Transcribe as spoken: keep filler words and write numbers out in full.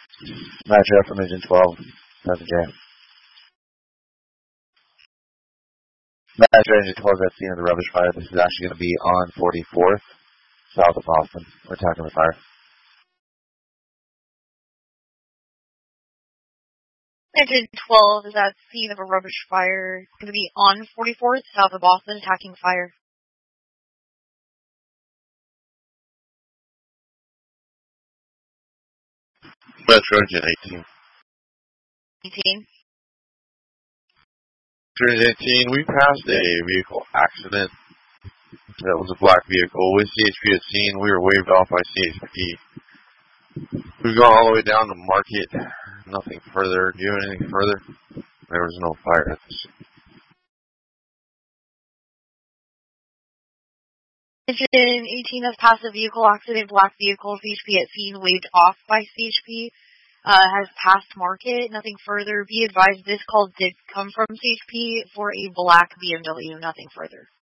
Matcher from Engine twelve, seven J. Matcher Engine twelve is at scene of the rubbish fire. This is actually going to be on forty-fourth, south of Boston. We're attacking the fire. Engine twelve is at scene of a rubbish fire. It's going to be on forty-fourth, south of Boston, attacking fire. Metro Engine eighteen. eighteen. Metro Engine eighteen, we passed a vehicle accident. That was a black vehicle with C H P at scene. We were waved off by C H P. We've gone all the way down to Market. Nothing further. Do you have anything further? There was no fire at the scene. Engine eighteen has passed a vehicle accident. Black vehicle, C H P at scene, waved off by C H P. Uh, has passed Market. Nothing further. Be advised, this call did come from C H P for a black B M W. Nothing further.